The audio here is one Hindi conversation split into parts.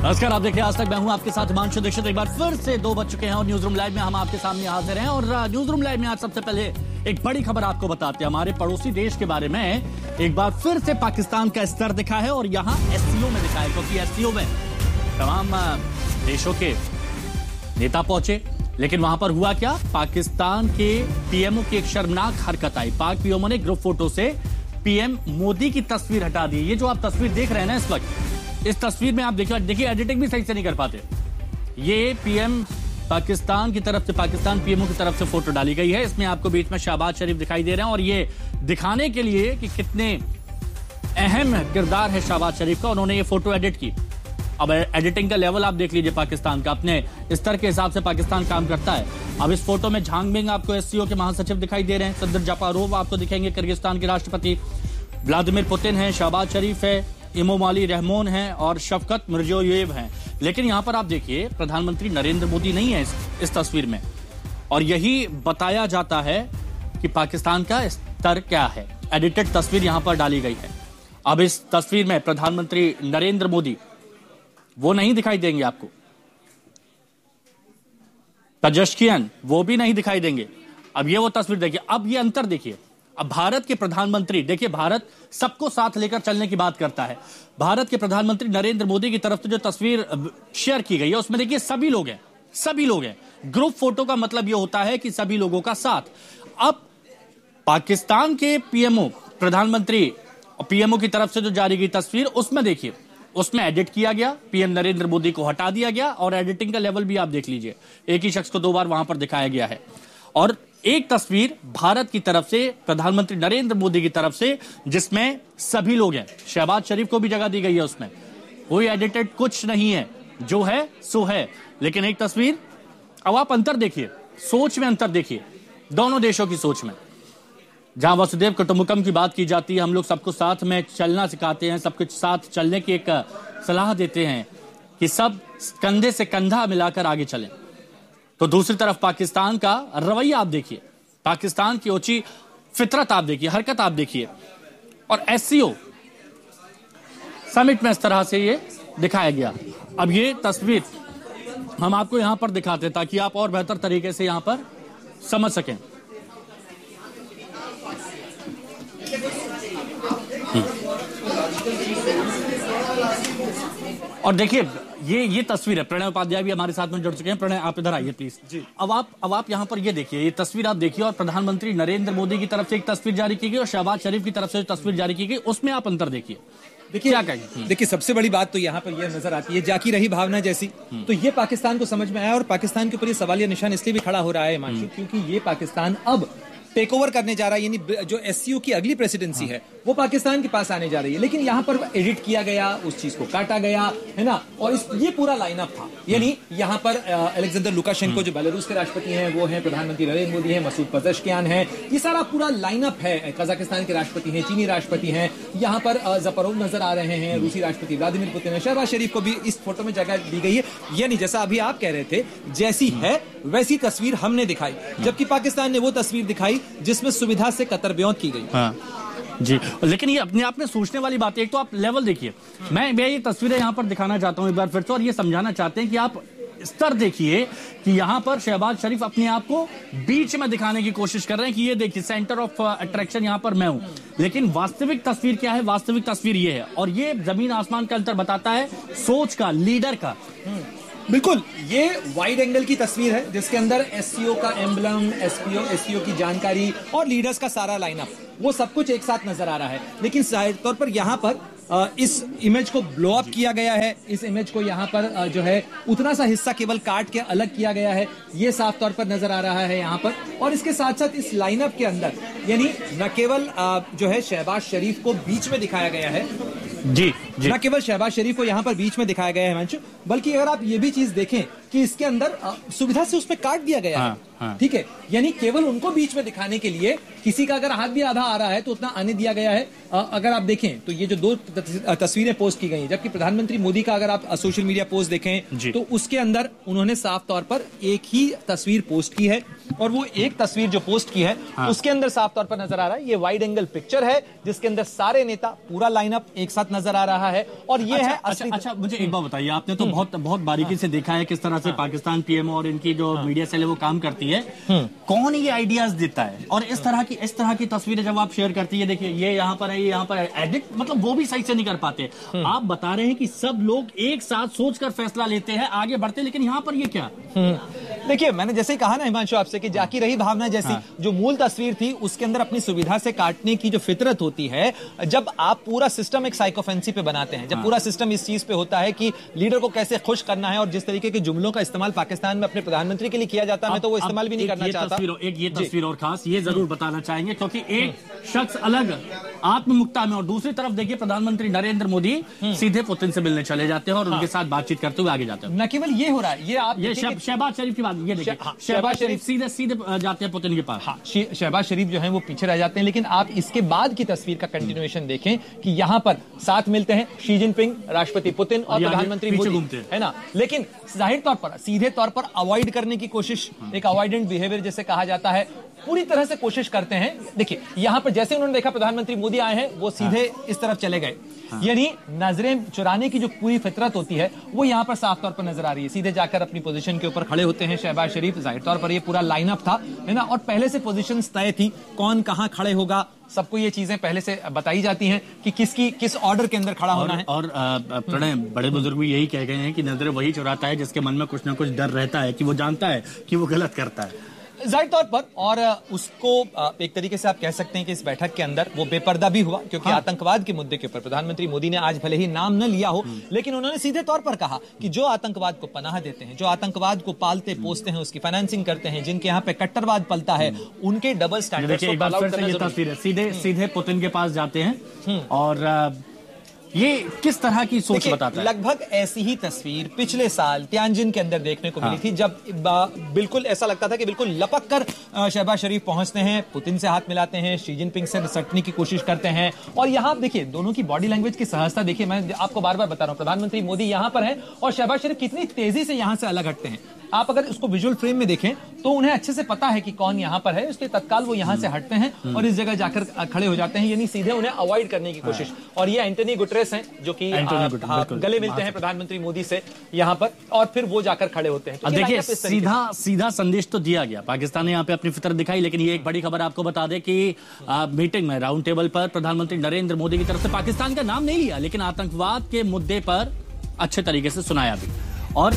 नमस्कार, आप देखिए आज तक। मैं हूं आपके साथ हिमांशु दीक्षित। एक बार फिर से 2 बज चुके हैं और न्यूज रूम लाइव में हम आपके सामने हाजिर हैं। और न्यूज रूम लाइव में आज सबसे पहले एक बड़ी खबर आपको बताते हैं हमारे पड़ोसी देश के बारे में। एक बार फिर से पाकिस्तान का स्तर दिखा है और यहाँ एससीओ में दिखा है, क्योंकि एससीओ में तमाम देशों के नेता पहुंचे। लेकिन वहां पर हुआ क्या, पाकिस्तान के पीएमओ की एक शर्मनाक हरकत आई। पाक पीएमओ ने ग्रुप फोटो से पीएम मोदी की तस्वीर हटा दी। ये जो आप तस्वीर देख रहे हैं ना इस वक्त, इस तस्वीर में आप देखिए एडिटिंग भी सही से नहीं कर पाते। ये पीएम पाकिस्तान की तरफ से, पाकिस्तान पीएमओ की तरफ से फोटो डाली गई है। इसमें आपको बीच में शहबाज शरीफ दिखाई दे रहे हैं और ये दिखाने के लिए कि कितने अहम किरदार है शहबाज शरीफ का, उन्होंने ये फोटो एडिट की। अब एडिटिंग का लेवल आप देख लीजिए पाकिस्तान का, अपने स्तर के हिसाब से पाकिस्तान काम करता है। अब इस फोटो में झांगबिंग आपको एससीओ के महासचिव दिखाई दे रहे हैं, सदर जापारोव आपको दिखेंगे, किर्गिस्तान के राष्ट्रपति व्लादिमीर पुतिन है, शहबाज शरीफ है, इमोमाली रहमोन है और शफकत मिर्जियोयेव हैं। लेकिन यहां पर आप देखिए प्रधानमंत्री नरेंद्र मोदी नहीं है इस तस्वीर में, और यही बताया जाता है कि पाकिस्तान का स्तर क्या है। एडिटेड तस्वीर यहां पर डाली गई है। अब इस तस्वीर में प्रधानमंत्री नरेंद्र मोदी वो नहीं दिखाई देंगे आपको, तजश्कियन वो भी नहीं दिखाई देंगे। अब ये वो तस्वीर देखिए, अब ये अंतर देखिए। अब भारत के प्रधानमंत्री, देखिए भारत सबको साथ लेकर चलने की बात करता है। भारत के प्रधानमंत्री नरेंद्र मोदी की तरफ से जो तस्वीर शेयर की गई है उसमें देखिए सभी लोग हैं, सभी लोग हैं। ग्रुप फोटो का मतलब यह होता है कि सभी लोगों का साथ। अब पाकिस्तान के पीएमओ, प्रधानमंत्री पीएमओ की तरफ से जो जारी की तस्वीर, उसमें देखिए उसमें एडिट किया गया, पीएम नरेंद्र मोदी को हटा दिया गया और एडिटिंग का लेवल भी आप देख लीजिए, एक ही शख्स को 2 बार वहां पर दिखाया गया है। और एक तस्वीर भारत की तरफ से, प्रधानमंत्री नरेंद्र मोदी की तरफ से, जिसमें सभी लोग हैं। शहबाज शरीफ को भी जगह दी गई है, उसमें कोई एडिटेड कुछ नहीं है, जो है सो है। लेकिन एक तस्वीर, अब आप अंतर देखिए, सोच में अंतर देखिए, दोनों देशों की सोच में। जहां वसुदेव कुटुंबकम की बात की जाती है, हम लोग सबको साथ में चलना सिखाते हैं, सबके साथ चलने की एक सलाह देते हैं कि सब कंधे से कंधा मिलाकर आगे चलें। तो दूसरी तरफ पाकिस्तान का रवैया आप देखिए, पाकिस्तान की ऊंची फितरत आप देखिए, हरकत आप देखिए। और एससीओ समिट में इस तरह से ये दिखाया गया। अब ये तस्वीर हम आपको यहां पर दिखाते हैं ताकि आप और बेहतर तरीके से यहां पर समझ सकें। और देखिए ये तस्वीर है, प्रणय उपाध्याय भी हमारे साथ में जुड़ चुके हैं। प्रणय, आप इधर आइए प्लीज जी। अब आप यहाँ पर ये देखिए, ये तस्वीर आप देखिए, और प्रधानमंत्री नरेंद्र मोदी की तरफ से एक तस्वीर जारी की गई और शहबाज शरीफ की तरफ से जो तस्वीर जारी की गई, उसमें आप अंतर देखिए। देखिए क्या कहेंगे? देखिए सबसे बड़ी बात तो यहाँ पर यह नजर आती है, जाकी रही भावना जैसी। तो ये पाकिस्तान को समझ में आया और पाकिस्तान के ऊपर ये सवालिया निशान इसलिए भी खड़ा हो रहा है मानसी, क्योंकि ये पाकिस्तान अब टेक ओवर करने जा रहा है, यानी जो एससीओ की अगली प्रेसिडेंसी है वो पाकिस्तान के पास आने जा रही है। लेकिन यहाँ पर एडिट किया गया, उस चीज को काटा गया है ना, और ये पूरा लाइनअप था। यानी यहाँ पर अलेक्जेंडर लुकाशेंको जो बेलारूस के राष्ट्रपति हैं वो हैं, प्रधानमंत्री नरेंद्र मोदी हैं, मसूद पजेश्कियान है, ये सारा पूरा लाइनअप है। कजाकिस्तान के राष्ट्रपति हैं, चीनी राष्ट्रपति हैं, यहाँ पर जापारोव नजर आ रहे हैं, रूसी राष्ट्रपति व्लादिमीर पुतिन है, शहबाज शरीफ को भी इस फोटो में जगह दी गई है। यानी जैसा अभी आप कह रहे थे, जैसी है वैसी तस्वीर हमने दिखाई, जबकि पाकिस्तान ने वो तस्वीर दिखाई जिसमें सुविधा से कतरब्यौत की गई। हाँ जी, लेकिन ये अपने आप में सोचने वाली बात है। एक तो आप लेवल देखिए, मैं ये तस्वीरें यहां पर दिखाना चाहता हूं एक बार फिर से, और ये समझाना चाहते हैं कि आप स्तर देखिए कि यहां पर शहबाज शरीफ अपने आप को बीच में दिखाने की कोशिश कर रहे हैं कि ये देखिए सेंटर ऑफ अट्रैक्शन यहां पर मैं हूं। लेकिन वास्तविक तस्वीर क्या है? वास्तविक तस्वीर ये है, और ये जमीन आसमान का अंतर बताता है सोच का, लीडर का। बिल्कुल, ये वाइड एंगल की तस्वीर है जिसके अंदर एससीओ का एम्बलम, एससीओ की जानकारी और लीडर्स का सारा लाइनअप, वो सब कुछ एक साथ नजर आ रहा है। लेकिन जाहिर तौर पर यहाँ पर इस इमेज को ब्लो अप किया गया है, इस इमेज को यहाँ पर जो है उतना सा हिस्सा केवल काट के अलग किया गया है, ये साफ तौर पर नजर आ रहा है यहाँ पर। और इसके साथ साथ इस लाइनअप के अंदर यानी न केवल जो है शहबाज शरीफ को बीच में दिखाया गया है, जी, न केवल शहबाज शरीफ को यहाँ पर बीच में दिखाया गया है हिमांशु, बल्कि अगर आप ये भी चीज देखें कि इसके अंदर सुविधा से उसमें काट दिया गया है। ठीक है, यानी केवल उनको बीच में दिखाने के लिए किसी का अगर हाथ भी आधा आ रहा है तो उतना आने दिया गया है। अगर आप देखें तो ये जो 2 तस्वीरें पोस्ट की गई हैं, जबकि प्रधानमंत्री मोदी का अगर आप सोशल मीडिया पोस्ट देखें तो उसके अंदर उन्होंने साफ तौर पर एक ही तस्वीर पोस्ट की है, और वो एक तस्वीर जो पोस्ट की है उसके अंदर साफ तौर पर नजर आ रहा है ये वाइड एंगल पिक्चर है जिसके अंदर सारे नेता, पूरा लाइनअप एक साथ नजर आ रहा रहा है और ये है अच्छा, मुझे एक बात बताइए, आपने तो बहुत बारीकी से देखा है किस तरह से पाकिस्तान पीएमओ और इनकी जो मीडिया सेल है वो काम करती है। कौन ये आइडियाज देता है और इस तरह की तस्वीरें जब आप शेयर करती है, देखिए ये यहाँ पर है, ये यहाँ पर है, एडिट मतलब वो भी सही से नहीं कर पाते। आप बता रहे हैं कि सब लोग एक साथ सोचकर फैसला लेते हैं, आगे बढ़ते, लेकिन यहाँ पर ये क्या? देखिए, मैंने जैसे ही कहा ना हिमांशु आपसे कि जाकी रही भावना जैसी जो मूल तस्वीर थी उसके अंदर अपनी सुविधा से काटने की जो फितरत होती है, जब आप पूरा सिस्टम एक साइकोफेंसी पे बनाते हैं, जब पूरा सिस्टम इस चीज पे होता है कि लीडर को कैसे खुश करना है और जिस तरीके के जुमलों का इस्तेमाल पाकिस्तान में अपने प्रधानमंत्री के लिए किया जाता है, मैं तो वो इस्तेमाल भी नहीं करना चाहता। ये तस्वीर और खास ये जरूर बताना चाहेंगे क्योंकि एक शख्स अलग आत्ममुक्ता में और दूसरी तरफ देखिए प्रधानमंत्री नरेंद्र मोदी सीधे पुतिन से मिलने चले जाते हैं और उनके साथ बातचीत करते हुए आगे जाते हैं। न केवल ये हो रहा है, ये शहबाज शरीफ की बात, ये देखिए शहबाज शरीफ सीधे जाते हैं पुतिन के पास। हाँ, शहबाज शरीफ जो है वो पीछे रह जाते हैं, लेकिन आप इसके बाद की तस्वीर का कंटिन्यूएशन देखें कि यहाँ पर साथ मिलते हैं शी जिनपिंग, राष्ट्रपति पुतिन और प्रधानमंत्री मोदी, है ना। लेकिन जाहिर तौर पर सीधे तौर पर अवॉइड करने की कोशिश, एक अवॉइडेंट बिहेवियर जैसे कहा जाता है, पूरी तरह से कोशिश करते हैं। देखिए यहाँ पर जैसे उन्होंने देखा प्रधानमंत्री मोदी आए हैं वो सीधे इस तरफ चले गए, यानी नजरें चुराने की जो पूरी फितरत होती है वो यहाँ पर साफ तौर पर नजर आ रही है। सीधे जाकर अपनी पोजीशन के ऊपर खड़े होते हैं शहबाज शरीफ। जाहिर तौर पर ये पूरा लाइनअप था, है ना, और पहले से पोजीशन तय थी, कौन कहां खड़े होगा, सबको ये चीजें पहले से बताई जाती हैं कि किस ऑर्डर के अंदर खड़ा होना है। और प्रणय, बड़े बुजुर्ग भी यही कह गए हैं कि नजर वही चुराता है जिसके मन में कुछ ना कुछ डर रहता है कि वो जानता है कि वो गलत करता है, जाहिर तौर पर। और उसको एक तरीके से आप कह सकते हैं कि इस बैठक के अंदर वो बेपर्दा भी हुआ, क्योंकि आतंकवाद के मुद्दे के ऊपर प्रधानमंत्री मोदी ने आज भले ही नाम न लिया हो, लेकिन उन्होंने सीधे तौर पर कहा कि जो आतंकवाद को पनाह देते हैं, जो आतंकवाद को पालते पोसते हैं, उसकी फाइनेंसिंग करते हैं, जिनके यहाँ पे कट्टरवाद पलता है, उनके डबल स्टैंडर्ड्स को कॉल आउट करना जरूरी है। सीधे पुतिन के पास जाते हैं और ये किस तरह की सोच बताता है? लगभग ऐसी ही तस्वीर पिछले साल तियानजिन के अंदर देखने को मिली थी, जब बिल्कुल ऐसा लगता था कि बिल्कुल लपक कर शहबाज शरीफ पहुंचते हैं, पुतिन से हाथ मिलाते हैं, शी जिनपिंग से सटने की कोशिश करते हैं। और यहाँ आप देखिए दोनों की बॉडी लैंग्वेज की सहजता देखिए, मैं आपको बार बार बता रहा हूँ, प्रधानमंत्री मोदी यहाँ पर है और शहबाज शरीफ कितनी तेजी से यहाँ से अलग हटते हैं। आप अगर उसको विजुअल फ्रेम में देखें तो उन्हें अच्छे से पता है कि कौन यहाँ पर है, इसलिए तत्काल वो यहाँ से हटते हैं और इस जगह जाकर खड़े हो जाते हैं, यानी सीधे उन्हें अवॉइड करने की कोशिश। और ये एंटनी गुटरेस हैं जो कि गले मिलते हैं प्रधानमंत्री मोदी से यहाँ पर और फिर वो जाकर खड़े होते हैं। देखिए सीधा संदेश तो दिया गया, पाकिस्तान ने यहाँ पे अपनी फितरत दिखाई, लेकिन ये एक बड़ी खबर आपको बता दें कि मीटिंग में राउंड टेबल पर प्रधानमंत्री नरेंद्र मोदी की तरफ से पाकिस्तान का नाम नहीं लिया, लेकिन आतंकवाद के मुद्दे पर अच्छे तरीके से सुनाया भी। और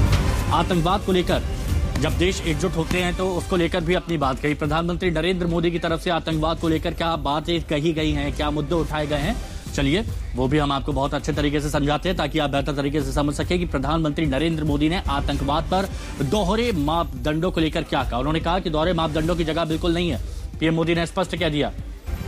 आतंकवाद को लेकर जब देश एकजुट होते हैं तो उसको लेकर भी अपनी बात कही। प्रधानमंत्री नरेंद्र मोदी की तरफ से आतंकवाद को लेकर क्या बातें कही गई हैं, क्या मुद्दे उठाए गए हैं, चलिए वो भी हम आपको बहुत अच्छे तरीके से समझाते हैं ताकि आप बेहतर तरीके से समझ सके कि प्रधानमंत्री नरेंद्र मोदी ने आतंकवाद पर दोहरे मापदंडों को लेकर क्या कहा। उन्होंने कहा कि दोहरे मापदंडों की जगह बिल्कुल नहीं है, पीएम मोदी ने स्पष्ट कह दिया।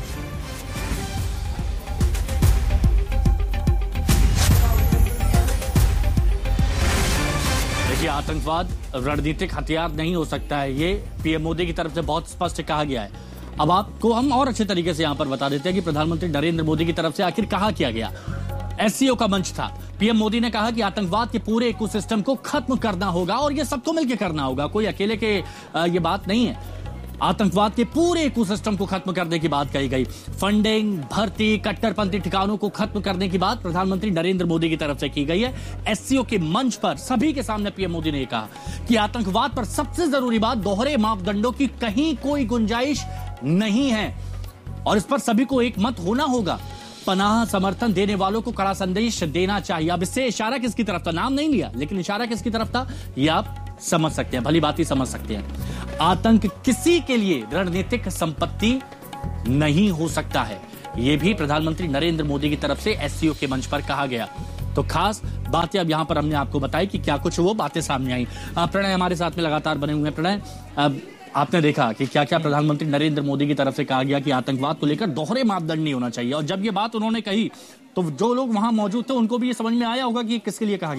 आतंकवाद रणनीतिक हथियार नहीं हो सकता है, ये पीएम मोदी की तरफ से बहुत स्पष्ट कहा गया है। अब आपको हम और अच्छे तरीके से यहां पर बता देते हैं कि प्रधानमंत्री नरेंद्र मोदी की तरफ से आखिर कहा किया गया। एससीओ का मंच था, पीएम मोदी ने कहा कि आतंकवाद के पूरे इकोसिस्टम को खत्म करना होगा और ये सबको मिलकर करना होगा, कोई अकेले के ये बात नहीं है। आतंकवाद के पूरे इकोसिस्टम को खत्म करने की बात कही गई। फंडिंग, भर्ती, कट्टरपंथी ठिकानों को खत्म करने की बात प्रधानमंत्री नरेंद्र मोदी की तरफ से की गई है। एससीओ के मंच पर सभी के सामने पीएम मोदी ने कहा कि आतंकवाद पर सबसे जरूरी बात दोहरे मापदंडों की कहीं कोई गुंजाइश नहीं है और इस पर सभी को एक मत होना होगा। पनाह समर्थन देने वालों को कड़ा संदेश देना चाहिए। अब इससे इशारा किसकी तरफ था, नाम नहीं लिया, लेकिन इशारा किसकी तरफ था ये आप समझ सकते हैं, भली बात ही समझ सकते हैं। आतंक किसी के लिए रणनीतिक संपत्ति नहीं हो सकता है, यह भी प्रधानमंत्री नरेंद्र मोदी की तरफ से एससीओ के मंच पर कहा गया। तो खास बातें अब यहां पर हमने आपको बताई कि क्या कुछ वो बातें सामने आई। प्रणय हमारे साथ में लगातार बने हुए हैं। प्रणय, आपने देखा कि क्या क्या प्रधानमंत्री नरेंद्र मोदी की तरफ से कहा गया कि आतंकवाद को लेकर दोहरे मापदंड नहीं होना चाहिए, और जब ये बात उन्होंने कही तो जो लोग वहां मौजूद थे उनको भी ये समझ में आया होगा कि किसके लिए कहा गया है।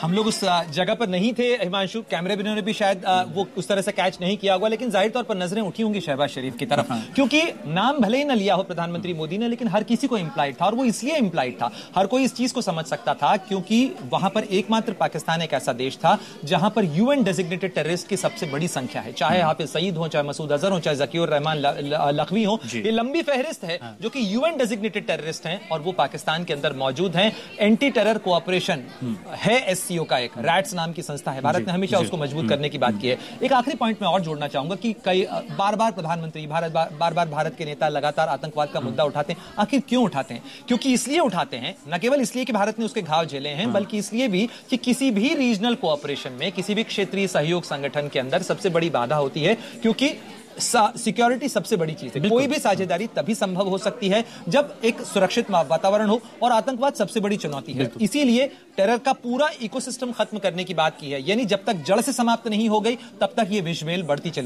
हम लोग उस जगह पर नहीं थे हिमांशु, कैमरे भी भी शायद वो उस तरह से कैच नहीं किया होगा, लेकिन जाहिर तौर पर नजरें उठी होंगी शहबाज शरीफ की तरफ, क्योंकि नाम भले ही न लिया हो प्रधानमंत्री मोदी ने, लेकिन हर किसी को इंप्लाइड था, और वो इसलिए इंप्लाइड था, हर कोई इस चीज को समझ सकता था क्योंकि वहां पर एकमात्र पाकिस्तान एक ऐसा देश था जहां पर यूएन डेजिग्नेटेड टेररिस्ट की सबसे बड़ी संख्या है, चाहे हाफिज सईद हो, चाहे मसूद अजहर हो, चाहे जकीउर रहमान लखवी हो, ये लंबी फहरिस्त है जो कि यूएन डेजिग्नेटेड टेररिस्ट हैं और वो पाकिस्तान के अंदर मौजूद हैं। एंटी टेरर कोऑपरेशन है एससीओ का, एक रैट्स नाम की संस्था है, भारत ने हमेशा उसको मजबूत करने की बात की है। एक आखिरी पॉइंट में और जोड़ना चाहूंगा कि कई बार बार प्रधानमंत्री बार बार भारत के नेता लगातार आतंकवाद का मुद्दा उठाते हैं। आखिर क्यों उठाते हैं? क्योंकि इसलिए उठाते हैं, न केवल इसलिए कि भारत ने उसके घाव झेले हैं, बल्कि इसलिए भी कि किसी भी रीजनल कोऑपरेशन में, किसी भी क्षेत्रीय सहयोग संगठन के अंदर सबसे बड़ी बाधा होती है, क्योंकि सिक्योरिटी सबसे बड़ी चीज है। कोई भी साझेदारी तभी संभव हो सकती है जब एक सुरक्षित वातावरण हो, और आतंकवाद सबसे बड़ी चुनौती है। इसीलिए टेरर का पूरा इकोसिस्टम खत्म करने की बात की है, यानी जब तक जड़ से समाप्त नहीं हो गई तब तक ये विषमेल बढ़ती चली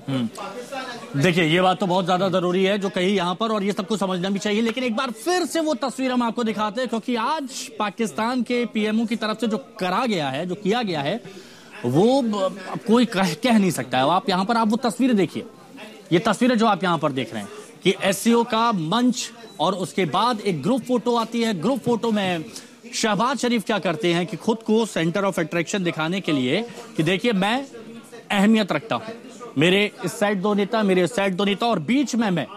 जाएगी। देखिए, ये बात तो बहुत ज्यादा जरूरी है जो कही यहां पर, और ये सबको समझना भी चाहिए। लेकिन एक बार फिर से वो तस्वीर हम आपको दिखाते हैं, क्योंकि आज पाकिस्तान के पीएमओ की तरफ से जो करा गया है, जो किया गया है, वो कोई कह नहीं सकता है। आप यहां पर आप वो तस्वीरें देखिए, ये तस्वीरें जो आप यहां पर देख रहे हैं कि एससीओ का मंच, और उसके बाद एक ग्रुप फोटो आती है। ग्रुप फोटो में शहबाज शरीफ क्या करते हैं कि खुद को सेंटर ऑफ अट्रैक्शन दिखाने के लिए कि देखिए मैं अहमियत रखता हूं, मेरे इस साइड दो नेता, मेरे इस साइड दो नेता, और बीच में मैं,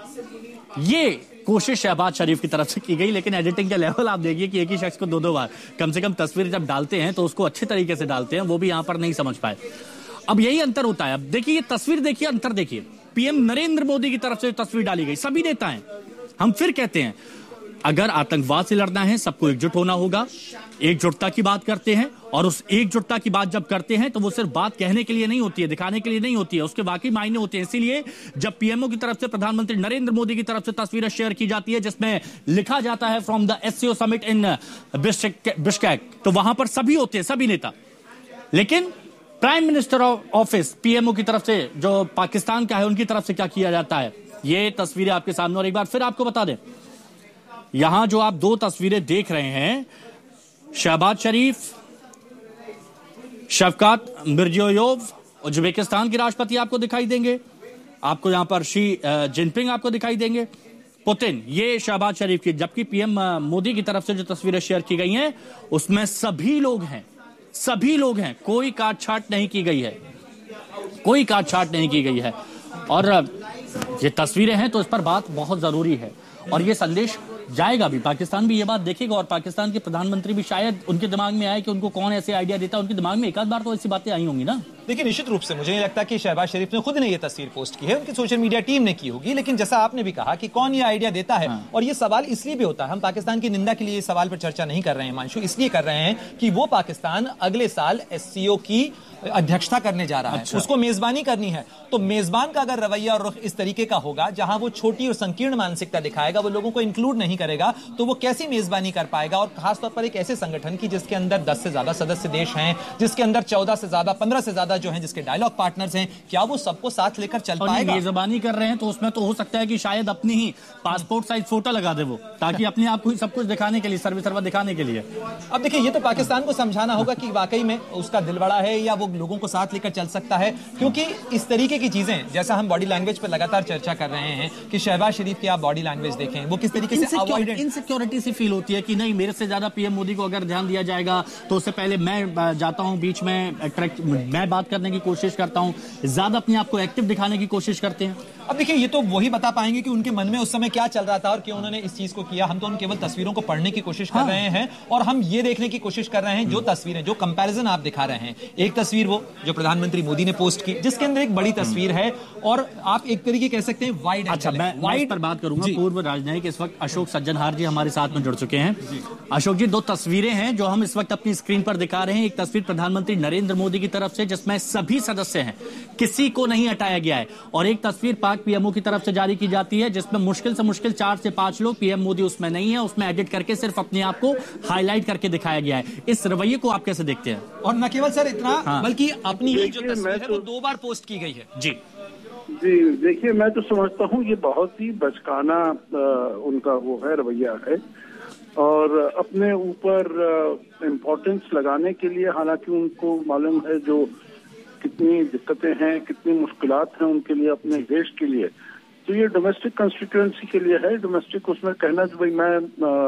ये कोशिश शहबाज शरीफ की तरफ से की गई। लेकिन एडिटिंग का लेवल आप देखिए कि एक ही शख्स को दो बार कम से कम तस्वीर जब डालते हैं तो उसको अच्छे तरीके से डालते हैं, वो भी यहां पर नहीं समझ पाए। अब यही अंतर होता है। अब देखिए ये तस्वीर, देखिए अंतर देखिए, पीएम नरेंद्र मोदी की तरफ से तस्वीर डाली गई, सभी नेता हैं। हम फिर कहते हैं अगर आतंकवाद से लड़ना है सबको एकजुट होना होगा, एकजुटता की बात करते हैं, और उस एकजुटता की बात जब करते हैं तो वो सिर्फ बात कहने के लिए नहीं होती है, दिखाने के लिए नहीं होती है, उसके बाकी मायने होते हैं। इसीलिए जब पीएमओ की तरफ से प्रधानमंत्री नरेंद्र मोदी की तरफ से तस्वीरें शेयर की जाती है जिसमें लिखा जाता है from the SCO summit in Bishkek, तो वहां पर सभी होते हैं, सभी नेता। लेकिन प्राइम मिनिस्टर ऑफिस पीएमओ की तरफ से जो पाकिस्तान का है उनकी तरफ से क्या किया जाता है, ये तस्वीरें आपके सामने। और एक बार फिर आपको बता दें, यहां जो आप दो तस्वीरें देख रहे हैं, शहबाज शरीफ, शफकत मिर्जियोयेव उज्बेकिस्तान के राष्ट्रपति आपको दिखाई देंगे, आपको यहां पर शी जिनपिंग आपको दिखाई देंगे, पुतिन, ये शहबाज शरीफ की। जबकि पीएम मोदी की तरफ से जो तस्वीरें शेयर की गई हैं उसमें सभी लोग हैं, सभी लोग हैं, कोई काट छाट नहीं की गई है, कोई काट छाट नहीं की गई है। और ये तस्वीरें हैं तो इस पर बात बहुत जरूरी है, और ये संदेश जाएगा भी, पाकिस्तान भी ये बात देखेगा, और पाकिस्तान के प्रधानमंत्री भी शायद उनके दिमाग में आए कि उनको कौन ऐसे आइडिया देता है, उनके दिमाग में एक आध बार तो ऐसी बातें आई होंगी ना। देखिए, निश्चित रूप से मुझे नहीं लगता कि शहबाज शरीफ ने खुद ने ये तस्वीर पोस्ट की है, उनकी सोशल मीडिया टीम ने की होगी। लेकिन जैसा आपने भी कहा कि कौन ये आइडिया देता है, और ये सवाल इसलिए भी होता है, हम पाकिस्तान की निंदा के लिए इस सवाल पर चर्चा नहीं कर रहे हैं मानशु, इसलिए कर रहे हैं कि वो पाकिस्तान अगले साल एससीओ की अध्यक्षता करने जा रहा है, उसको मेजबानी करनी है। तो मेजबान का अगर रवैया और रुख इस तरीके का होगा जहां वो छोटी और संकीर्ण मानसिकता दिखाएगा, वो लोगों को इंक्लूड नहीं करेगा, तो वो कैसी मेजबानी कर पाएगा? और खासतौर पर एक ऐसे संगठन की जिसके अंदर 10 से ज्यादा सदस्य देश हैं, जिसके अंदर 14 से ज्यादा, 15 से ज्यादा जो हैं, जिसके डायलॉग पार्टनर्स हैं, क्या वो सबको साथ लेकर चल पाएगा? मेजबानी कर रहे हैं तो उसमें तो हो सकता है कि शायद अपनी ही पासपोर्ट साइज फोटो लगा दे वो, ताकि अपने आप को सब कुछ दिखाने के लिए, सर्वा दिखाने के लिए। अब देखिए, ये तो पाकिस्तान को समझाना होगा कि वाकई में उसका दिल बड़ा है या वो लोगों को साथ लेकर चल सकता है, क्योंकि इस तरीके की चीजें, जैसा हम बॉडी लैंग्वेज पर लगातार चर्चा कर रहे हैं कि शहबाज शरीफ की आप बॉडी लैंग्वेज देखें, वो किस तरीके से इनसिक्योरिटी सी फील होती है कि नहीं, मेरे से ज्यादा पीएम मोदी को अगर ध्यान दिया जाएगा तो उससे पहले मैं जाता हूं बीच में, मैं बात करने की कोशिश करता हूं, ज्यादा अपने आप को एक्टिव दिखाने की कोशिश करते हैं। अब देखिए, ये तो वही बता पाएंगे कि उनके मन में उस समय क्या चल रहा था और क्यों उन्होंने इस चीज को किया। हम तो उन केवल तस्वीरों को पढ़ने की कोशिश कर रहे हैं, और हम ये देखने की कोशिश कर रहे हैं जो तस्वीरें, जो कंपैरिजन आप दिखा रहे हैं। एक तस्वीर वो जो प्रधानमंत्री मोदी ने पोस्ट की, जिसके अंदर एक बड़ी तस्वीर है, और आप एक तरीके कह सकते हैं वाइड। अच्छा, मैं वाइड पर बात करूंगा। पूर्व राजनयिक इस वक्त अशोक सज्जनहार जी हमारे साथ में जुड़ चुके हैं। अशोक जी, दो तस्वीरें हैं जो हम इस वक्त अपनी स्क्रीन पर दिखा रहे हैं। एक तस्वीर प्रधानमंत्री नरेंद्र मोदी की तरफ से जिसमें सभी सदस्य हैं, किसी को नहीं हटाया गया है, और एक तस्वीर पाक पीएमओ की तरफ से जारी की जाती है जिसमें मुश्किल से मुश्किल 4 से 5 लोग, पीएम मोदी उसमें नहीं है, उसमें एडिट करके सिर्फ अपने आप को हाईलाइट करके दिखाया गया है। इस रवैये को आप कैसे देखते हैं? और न केवल सर इतना, बल्कि अपनी ही जो तस्वीर है वो 2 बार पोस्ट की गई है। जी जी, देखिए, मैं तो समझता हूँ ये बहुत ही बचकाना उनका वो है, रवैया है। और अपने ऊपर इम्पोर्टेंस लगाने के लिए, हालांकि उनको मालूम है जो कितनी दिक्कतें हैं, कितनी मुश्किलात हैं उनके लिए, अपने देश के लिए। तो ये डोमेस्टिक कंस्टिट्यूएंसी के लिए है, डोमेस्टिक उसमें कहना कि भाई मैं